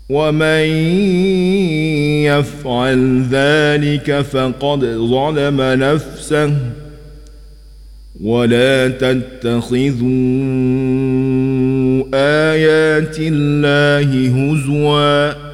ومن يفعل ذلك فقد ظلم نفسه ولا تتخذوا آيات الله هزوا